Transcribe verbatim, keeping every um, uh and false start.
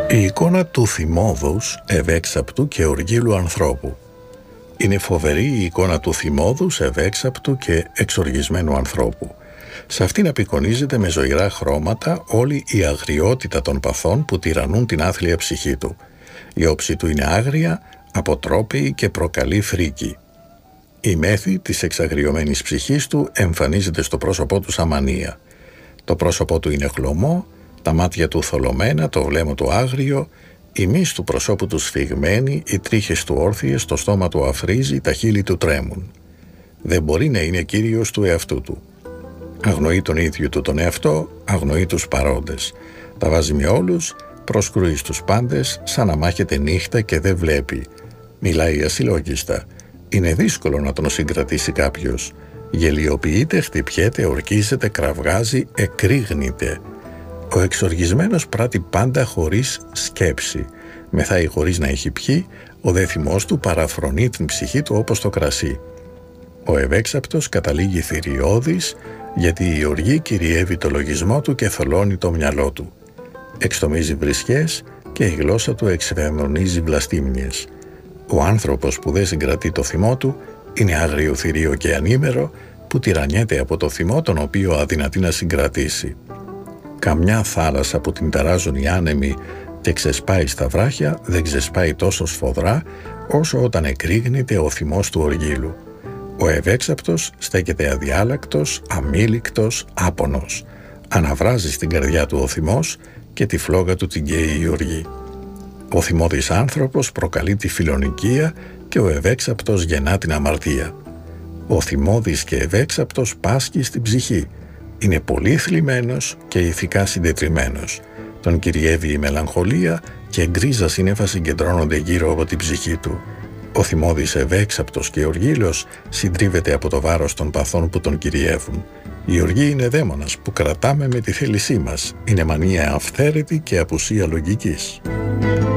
Η εικόνα του θυμόδους, ευέξαπτου και οργίλου ανθρώπου. Είναι φοβερή η εικόνα του θυμόδους, ευέξαπτου και εξοργισμένου ανθρώπου. Σε αυτήν απεικονίζεται με ζωηρά χρώματα όλη η αγριότητα των παθών που τυραννούν την άθλια ψυχή του. Η όψη του είναι άγρια, αποτρόπαιη και προκαλεί φρίκη. Η μέθη της εξαγριωμένης ψυχής του εμφανίζεται στο πρόσωπό του σαν μανία. Το πρόσωπό του είναι χλωμό, τα μάτια του θολωμένα, το βλέμμα του άγριο, η μύς του προσώπου του σφιγμένη, οι τρίχες του όρθιες, το στόμα του αφρίζει, τα χείλη του τρέμουν. Δεν μπορεί να είναι κύριος του εαυτού του. Αγνοεί τον ίδιο του τον εαυτό, αγνοεί τους παρόντες. Τα βάζει με όλους, προσκρούει στους πάντες, σαν να μάχεται νύχτα και δεν βλέπει. Μιλάει ασυλλόγιστα. Είναι δύσκολο να τον συγκρατήσει κάποιος. Γελιοποιείται, χτυπιέται, ορκίζεται, κραυγάζει, εκρήγνεται. Ο εξοργισμένος πράττει πάντα χωρίς σκέψη. Μεθάει χωρίς να έχει πιει, ο δε θυμός του παραφρονεί την ψυχή του όπως το κρασί. Ο ευέξαπτος καταλήγει θηριώδης, γιατί η οργή κυριεύει το λογισμό του και θολώνει το μυαλό του. Εξτομίζει βρισχές και η γλώσσα του εξφαινονίζει βλαστήμνιες. Ο άνθρωπος που δεν συγκρατεί το θυμό του είναι άγριο θηρίο και ανήμερο που τυραννιέται από το θυμό τον οποίο αδυνατεί να συγκρατήσει. Καμιά θάλασσα που την περάζουν οι άνεμοι και ξεσπάει στα βράχια δεν ξεσπάει τόσο σφοδρά όσο όταν εκρήγνεται ο θυμός του οργίλου. Ο ευέξαπτος στέκεται αδιάλακτος, αμήλικτος, άπονος. Αναβράζει στην καρδιά του ο θυμός και τη φλόγα του την καίει η οργή. Ο θυμώδης άνθρωπος προκαλεί τη φιλονικία και ο ευέξαπτος γεννά την αμαρτία. Ο θυμώδης και ευέξαπτος πάσχει στην ψυχή. Είναι πολύ θλιμμένος και ηθικά συντετριμμένος. Τον κυριεύει η μελαγχολία και γκρίζα σύννεφα συγκεντρώνονται γύρω από την ψυχή του. Ο θυμώδης ευέξαπτος και οργίλος συντρίβεται από το βάρος των παθών που τον κυριεύουν. Η οργή είναι δαίμονας που κρατάμε με τη θέλησή μας. Είναι μανία αυθαίρετη και απουσία λογικής.